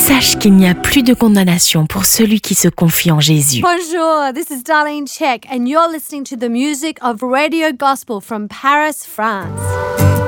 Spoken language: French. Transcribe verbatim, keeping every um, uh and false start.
Sache qu'il n'y a plus de condamnation pour celui qui se confie en Jésus. Bonjour, this is Darlene Check, and you're listening to the music of Radio Gospel from Paris, France.